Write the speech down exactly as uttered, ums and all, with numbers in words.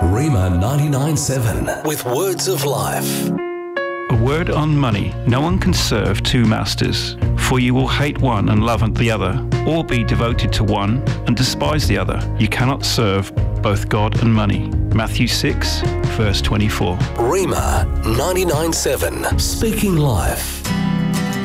Rhema ninety-nine seven with words of life. A word on money. No one can serve two masters, for you will hate one and love the other, or be devoted to one and despise the other. You cannot serve both God and money. Matthew six, verse twenty-four. Rhema ninety-nine seven, speaking life.